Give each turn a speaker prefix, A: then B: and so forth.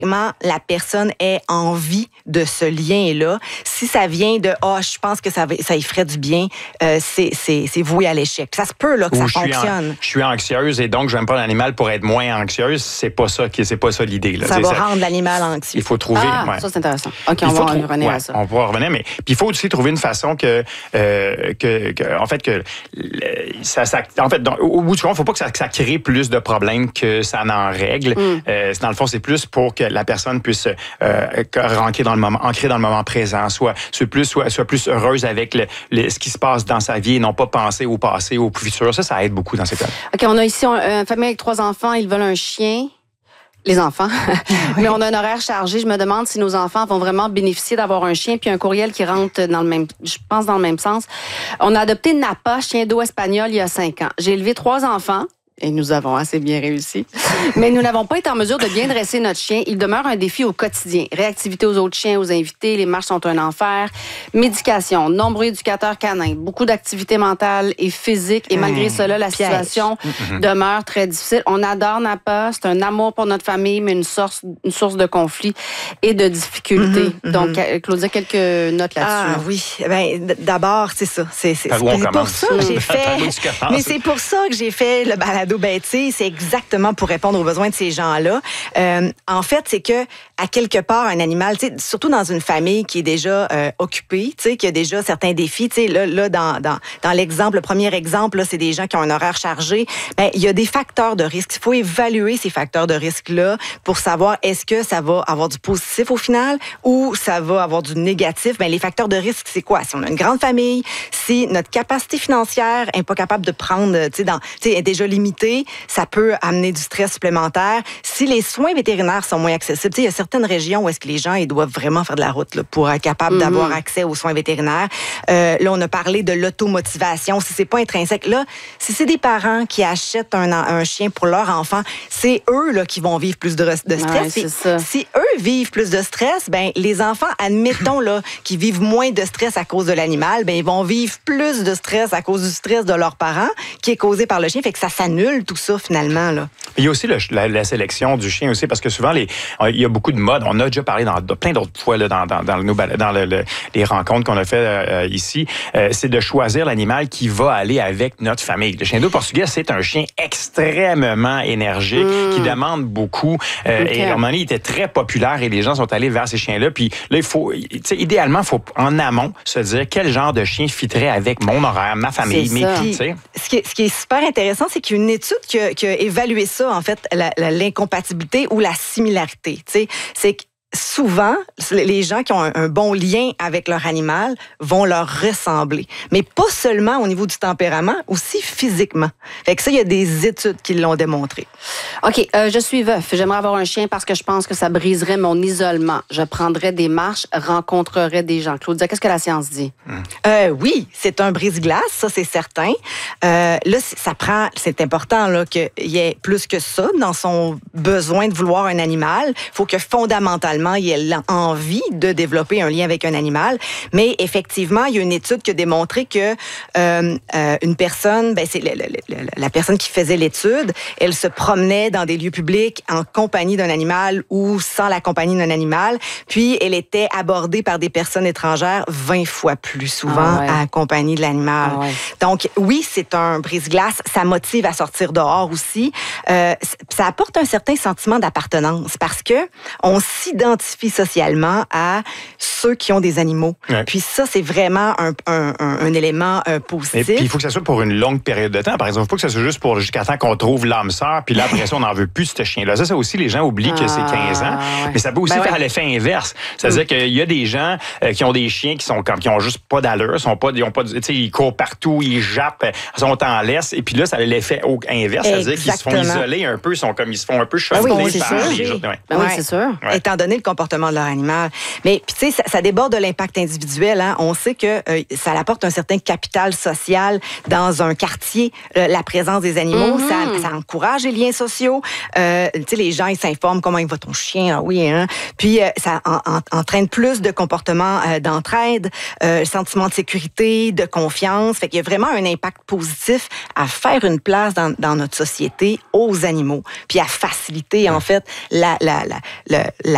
A: la personne ait envie de ce lien-là. Si ça vient de « je pense que ça y ferait du bien », c'est voué à l'échec. Ça se peut là, que ça fonctionne.
B: Je suis anxieuse et donc je n'aime pas l'animal pour être moins anxieuse. C'est pas ça l'idée. Là.
A: Ça va rendre l'animal anxieux.
B: Il faut trouver...
C: Ça, c'est intéressant. OK, on va revenir à ça.
B: On va revenir, mais puis il faut aussi trouver une façon que au bout du compte, il ne faut pas que ça crée plus de problèmes que ça n'en règle. Dans le fond, c'est plus pour que la personne puisse ancrer dans le moment présent, soit plus heureuse avec ce qui se passe dans sa vie et non pas penser au passé, au futur. Ça aide beaucoup dans ces cas.
C: OK, on a ici une famille avec 3 enfants. Ils veulent un chien. Les enfants. Mais on a un horaire chargé. Je me demande si nos enfants vont vraiment bénéficier d'avoir un chien. Puis un courriel qui rentre dans le même sens. On a adopté Napa, chien d'eau espagnol, il y a 5 ans. J'ai élevé 3 enfants. Et nous avons assez bien réussi. Mais nous n'avons pas été en mesure de bien dresser notre chien. Il demeure un défi au quotidien. Réactivité aux autres chiens, aux invités, les marches sont un enfer. Médication, nombreux éducateurs canins, beaucoup d'activités mentales et physiques. Et malgré cela, la situation demeure très difficile. On adore Napa, c'est un amour pour notre famille, mais une source de conflit et de difficultés. Donc, Claudia, quelques notes là-dessus.
A: Oui. D'abord, c'est ça. C'est pour ça que j'ai fait... Mais c'est pour ça que j'ai fait le balado. C'est exactement pour répondre aux besoins de ces gens-là. En fait, c'est que à quelque part, un animal, surtout dans une famille qui est déjà occupée, qui a déjà certains défis, là dans l'exemple, le premier exemple, là, c'est des gens qui ont un horaire chargé. Il y a des facteurs de risque. Il faut évaluer ces facteurs de risque-là pour savoir est-ce que ça va avoir du positif au final ou ça va avoir du négatif. Les facteurs de risque, c'est quoi? Si on a une grande famille, si notre capacité financière n'est pas capable de prendre, est déjà limitée, ça peut amener du stress supplémentaire. Si les soins vétérinaires sont moins accessibles, il y a certaines régions où est-ce que les gens ils doivent vraiment faire de la route là, pour être capable d'avoir accès aux soins vétérinaires. Là, on a parlé de l'automotivation. Si c'est pas intrinsèque, là, si c'est des parents qui achètent un chien pour leur enfant, c'est eux là qui vont vivre plus de stress. Si eux vivent plus de stress, les enfants, admettons là, qui vivent moins de stress à cause de l'animal, ils vont vivre plus de stress à cause du stress de leurs parents qui est causé par le chien. Fait que ça s'annule tout ça, finalement. Là.
B: Il y a aussi la sélection du chien aussi, parce que souvent, il y a beaucoup de modes. On a déjà parlé plein d'autres fois là, dans les rencontres qu'on a fait ici. C'est de choisir l'animal qui va aller avec notre famille. Le chien d'eau portugais, c'est un chien extrêmement énergique, qui demande beaucoup. Et à un moment donné, il était très populaire et les gens sont allés vers ces chiens-là. Puis là, idéalement, il faut en amont se dire quel genre de chien fitterait avec mon horaire, ma famille, mes filles.
A: Ce qui est super intéressant, c'est qu'il y a une étude qui a évalué ça, en fait, l'incompatibilité ou la similarité. C'est que souvent, les gens qui ont un bon lien avec leur animal vont leur ressembler. Mais pas seulement au niveau du tempérament, aussi physiquement. Fait que ça, il y a des études qui l'ont démontré.
C: OK, je suis veuf. J'aimerais avoir un chien parce que je pense que ça briserait mon isolement. Je prendrais des marches, rencontrerais des gens. Claudia, qu'est-ce que la science dit?
A: Oui, c'est un brise-glace, ça, c'est certain. Là, c'est important là, qu'il y ait plus que ça dans son besoin de vouloir un animal. Il faut que fondamentalement, il ait envie de développer un lien avec un animal. Mais effectivement, il y a une étude qui a démontré que une personne, c'est la personne qui faisait l'étude, elle se promenait dans des lieux publics en compagnie d'un animal ou sans la compagnie d'un animal. Puis, elle était abordée par des personnes étrangères 20 fois plus souvent accompagnée de l'animal. Donc, oui, c'est un brise-glace. Ça motive à sortir dehors aussi. Ça apporte un certain sentiment d'appartenance parce que on s'identifie socialement à ceux qui ont des animaux. Puis ça, c'est vraiment un élément positif.
B: Et puis, il faut que ça soit pour une longue période de temps. Par exemple, il faut que ça soit juste jusqu'à temps qu'on trouve l'âme sœur, puis là, après ça, on n'en veut plus de ce chien-là. Ça aussi, les gens oublient que c'est 15 ans. Mais ça peut aussi faire l'effet inverse. C'est-à-dire qu'il y a des gens qui ont des chiens qui ont juste pas d'allure, ils courent partout, ils jappent, ils sont en laisse, et puis là, ça a l'effet inverse. C'est-à-dire qu'ils se font isoler un peu, ils se font un peu chauffer par les gens.
C: Oui, c'est sûr.
A: Étant donné le comportement de leur animal. Mais puis tu sais, ça déborde de l'impact individuel. Hein. On sait que ça apporte un certain capital social dans un quartier, la présence des animaux. Ça encourage les liens sociaux. Tu sais, les gens, ils s'informent comment il va ton chien. Ah oui, hein. Puis ça entraîne plus de comportements d'entraide, sentiment de sécurité, de confiance. Fait qu'il y a vraiment un impact positif à faire une place dans notre société aux animaux, puis à faciliter en fait la